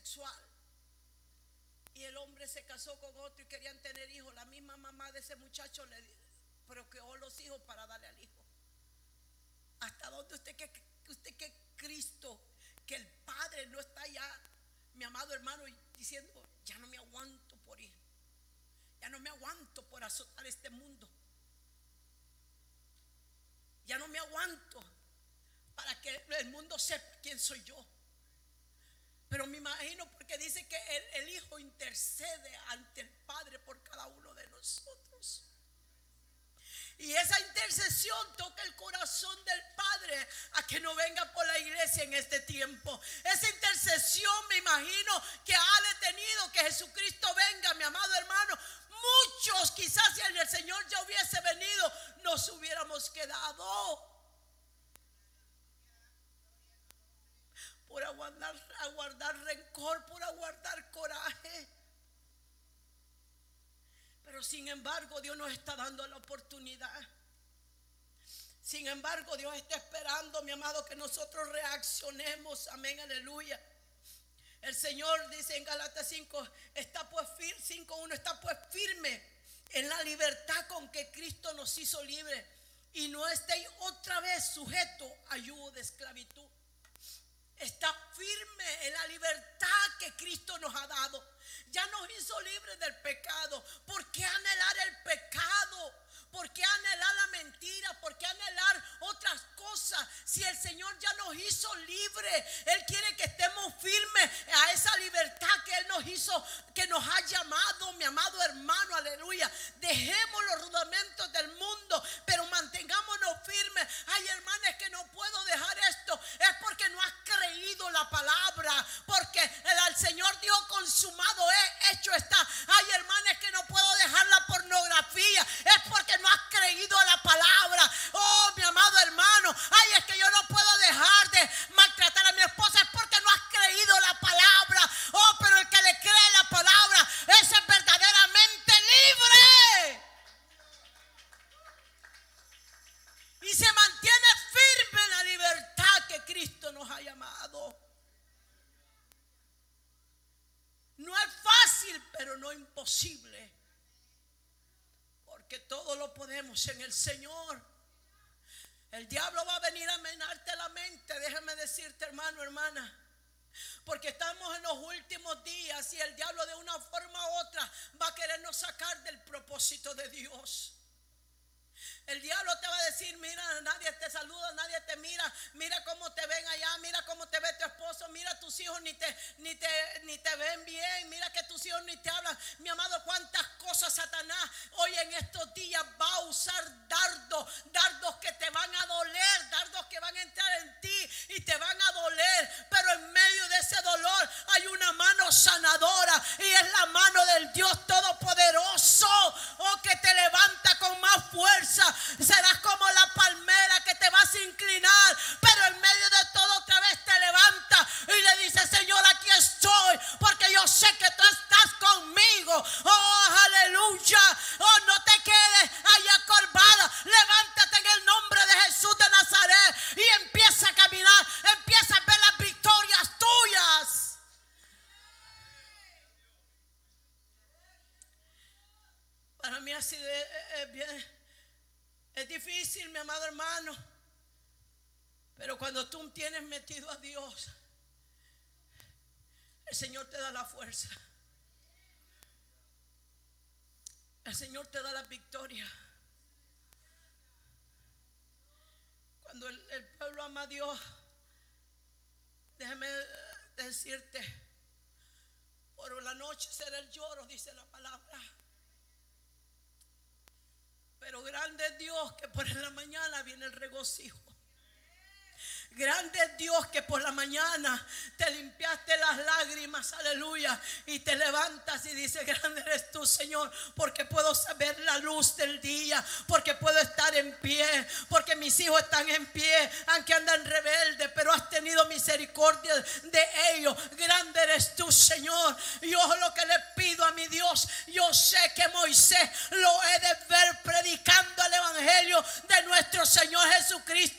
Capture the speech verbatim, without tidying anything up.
homosexual. Y el hombre se casó con otro y querían tener hijos. La misma mamá de ese muchacho le procreó los hijos para darle al hijo. ¿Hasta dónde usted que usted que Cristo, que el Padre no está allá, mi amado hermano, diciendo: ya no me aguanto por ir, ya no me aguanto por azotar este mundo, ya no me aguanto para que el mundo sepa quién soy yo? Pero me imagino, porque dice que el, el Hijo intercede ante el Padre por cada uno de nosotros. Y esa intercesión toca el corazón del Padre a que no venga por la iglesia en este tiempo. Esa intercesión, me imagino, que ha detenido que Jesucristo venga, mi amado hermano. Muchos, quizás si el Señor ya hubiese venido, nos hubiéramos quedado por aguardar, aguardar rencor, por aguardar coraje. Pero sin embargo, Dios nos está dando la oportunidad. Sin embargo, Dios está esperando, mi amado, que nosotros reaccionemos. Amén, aleluya. El Señor dice en Gálatas cinco, está pues cinco uno, está pues firme en la libertad con que Cristo nos hizo libre, y no estéis otra vez sujeto a yugo de esclavitud. Está firme en la libertad que Cristo nos ha dado. Ya nos hizo libres del pecado. ¿Por qué anhelar el pecado? ¿Por qué anhelar la mentira? ¿Por qué anhelar otras cosas? Si el Señor ya nos hizo libres, Él quiere que estemos firmes a esa libertad que Él nos hizo, que nos ha llamado, mi amado hermano, aleluya. Dejemos los rudamentos del mundo, pero mantengámonos firmes. Ay, hermana, es que no puedo dejar esto. Es porque no has creído la palabra, porque el Señor dijo: consumado es, hecho está. Ay, hermana, es que no puedo dejar la pornografía. Es porque no has creído a la palabra. Oh, mi amado hermano, ay, es que yo no puedo dejar de maltratar a mi esposa. Es porque no has creído la palabra. Oh, pero el que le cree la palabra, ese es verdaderamente libre. Y se mantiene firme en la libertad que Cristo nos ha llamado. No es fácil, pero no imposible, porque todo lo podemos en el Señor. El diablo va a venir a minarte la mente, déjame decirte, hermano, hermana, porque estamos en los últimos días y el diablo de una forma u otra va a querernos sacar del propósito de Dios. El diablo te va a decir: mira, nadie te saluda, nadie te mira, mira cómo te ven allá, mira cómo te ve tu esposo, mira tus hijos ni te, ni te, ni te ven bien, mira que tus hijos ni te hablan. Mi amado, cuántas cosas Satanás hoy en estos días va a usar dardos, dardos que te van a doler, dardos que van a entrar en ti y te van a doler, pero en medio de ese dolor hay una mano sanadora, y es la mano del Dios Todopoderoso, oh, que te levanta con más fuerza. Serás como la palmera que te vas a inclinar, pero en medio de todo otra vez te levanta y le dice: Señor, aquí estoy, porque yo sé que tú estás conmigo. Oh, aleluya. Oh, no te quedes ahí acorvada. Levántate en el nombre de Jesús de Nazaret y empieza a caminar, empieza a ver las victorias tuyas. Para mí así es, es bien. Es difícil, mi amado hermano, pero cuando tú tienes metido a Dios, el Señor te da la fuerza. El Señor te da la victoria. Cuando el, el pueblo ama a Dios, déjame decirte, por la noche será el lloro, dice la palabra. Pero grande es Dios que por la mañana viene el regocijo. Grande es Dios que por la mañana te limpiaste las lágrimas, aleluya, y te levantas y dices: grande eres tú, Señor, porque puedo saber la luz del día, porque puedo estar en pie, porque mis hijos están en pie, aunque andan rebeldes, pero has tenido misericordia de ellos. Grande eres tú, Señor. Yo lo que le pido a mi Dios, yo sé que Moisés lo he de ver predicando el evangelio de nuestro Señor Jesucristo.